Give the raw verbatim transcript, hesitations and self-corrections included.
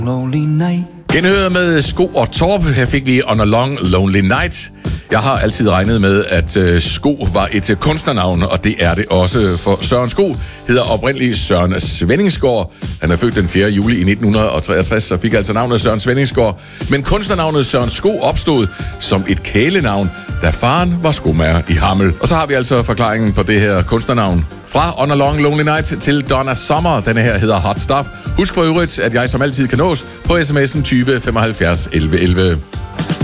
Lonely night. Genhøret med Sko og Torp. Her fik vi On a Long Lonely Night. Jeg har altid regnet med, at øh, Sko var et øh, kunstnernavn, og det er det også, for Søren Sko hedder oprindeligt Søren Svenningsgaard. Han er født den fjerde juli i nitten treogtres og fik altså navnet Søren Svenningsgaard. Men kunstnernavnet Søren Sko opstod som et kælenavn, da faren var skomager i Hammel. Og så har vi altså forklaringen på det her kunstnernavn. Fra On a Long Lonely Night til Donna Summer. Denne her hedder Hot Stuff. Husk for øvrigt, at jeg som altid kan nås på sms'en tyve femoghalvfjerds elleve elleve.